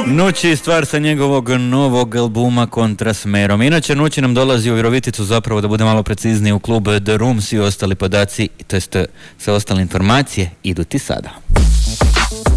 Nući stvar sa njegovog novog albuma Kontra Smerom. Inače, Nući nam dolazi u Viroviticu, zapravo da bude malo precizniji, u klub The Room. Svi ostali podaci, to jest sve ostale informacije, idu ti sada.